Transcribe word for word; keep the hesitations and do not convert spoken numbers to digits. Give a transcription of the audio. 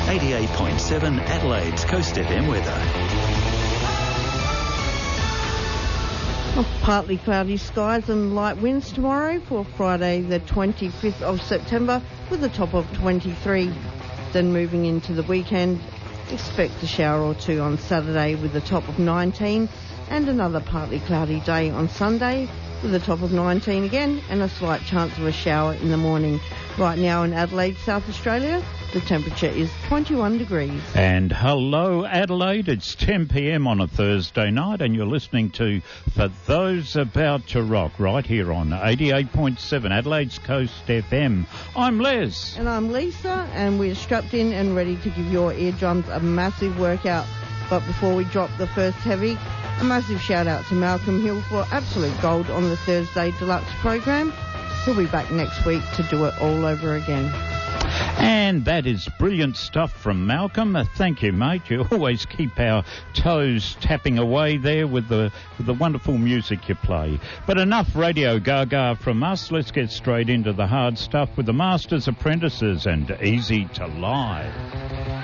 eighty-eight point seven Adelaide's Coast F M weather. Well, partly cloudy skies and light winds tomorrow for Friday the twenty-fifth of September with a top of twenty-three. Then moving into the weekend, expect a shower or two on Saturday with a top of nineteen and another partly cloudy day on Sunday with a top of nineteen again and a slight chance of a shower in the morning. Right now in Adelaide, South Australia, the temperature is twenty-one degrees. And hello, Adelaide. It's ten p.m. on a Thursday night, and you're listening to For Those About to Rock right here on eighty-eight point seven Adelaide's Coast F M. I'm Les. And I'm Lisa, and we're strapped in and ready to give your eardrums a massive workout. But before we drop the first heavy, a massive shout out to Malcolm Hill for absolute gold on the Thursday Deluxe program. He'll be back next week to do it all over again. And that is brilliant stuff from Malcolm. Uh, thank you, mate. You always keep our toes tapping away there with the with the wonderful music you play. But enough radio gaga from us. Let's get straight into the hard stuff with the Masters Apprentices and Easy to Lie.